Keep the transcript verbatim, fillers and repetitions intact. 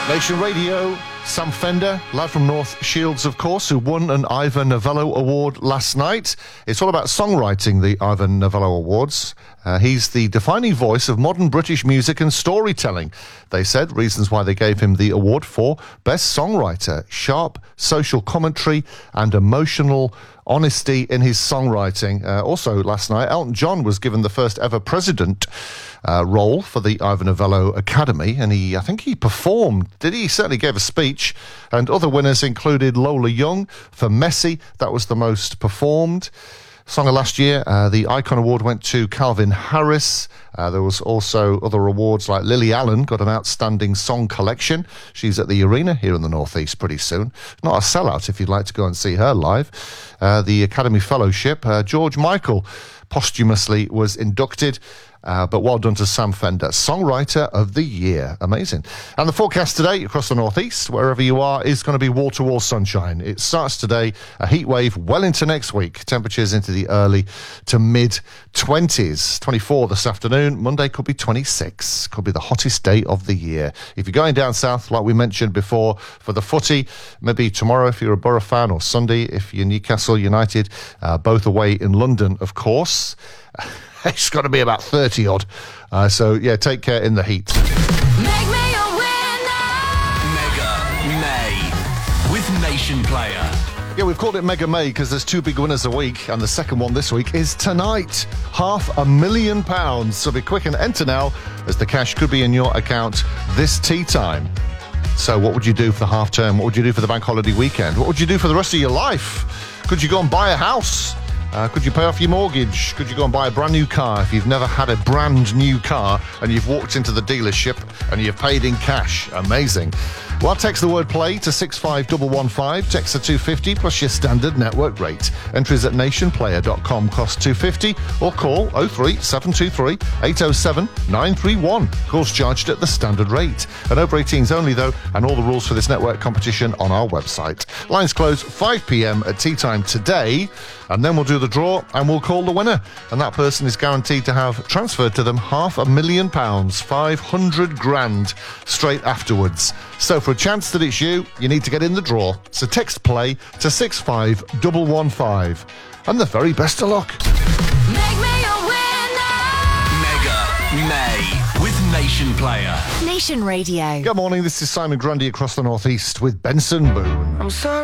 Nation Radio, Sam Fender, lad from North Shields, of course, who won an Ivor Novello Award last night. It's all about songwriting, the Ivor Novello Awards. Uh, he's the defining voice of modern British music and storytelling. They said reasons why they gave him the award for Best Songwriter, sharp social commentary and emotional honesty in his songwriting. Uh, also, last night, Elton John was given the first ever president uh, role for the Ivor Novello Academy, and he, I think he performed, did he? He certainly gave a speech, and other winners included Lola Young for Messy, that was the most performed. Song of last year, uh, the Icon Award went to Calvin Harris. Uh, there was also other awards like Lily Allen got an Outstanding Song Collection. She's at the Arena here in the Northeast pretty soon. Not a sellout if you'd like to go and see her live. Uh, the Academy Fellowship, uh, George Michael posthumously was inducted. Uh, but well done to Sam Fender, Songwriter of the Year. Amazing. And the forecast today across the northeast, wherever you are, is going to be wall-to-wall sunshine. It starts today, a heat wave well into next week. Temperatures into the early to mid-twenties. twenty-four this afternoon. Monday could be twenty-six. Could be the hottest day of the year. If you're going down south, like we mentioned before, for the footy, maybe tomorrow if you're a Borough fan, or Sunday if you're Newcastle United, uh, both away in London, of course. It's got to be about thirty odd. Uh, so, yeah, take care in the heat. Make me a winner! Mega May with Nation Player. Yeah, we've called it Mega May because there's two big winners a week, and the second one this week is tonight. Half a million pounds. So be quick and enter now, as the cash could be in your account this tea time. So what would you do for the half term? What would you do for the bank holiday weekend? What would you do for the rest of your life? Could you go and buy a house? Uh, could you pay off your mortgage? Could you go and buy a brand new car if you've never had a brand new car and you've walked into the dealership and you've paid in cash? Amazing. Well, text the word play to six five one one five. Text the two fifty plus your standard network rate. Entries at nationplayer dot com cost two fifty, or call oh three seven two three eight oh seven nine three one. Calls charged at the standard rate. And over eighteens only, though, and all the rules for this network competition on our website. Lines close five p.m. at tea time today, and then we'll do the draw and we'll call the winner. And that person is guaranteed to have transferred to them half a million pounds, five hundred grand, straight afterwards. So for a chance that it's you, you need to get in the draw. So text play to six five one one five. And the very best of luck. Make me a winner! Mega May with Nation Player. Nation Radio. Good morning, this is Simon Grundy across the northeast with Benson Boone. I'm sorry.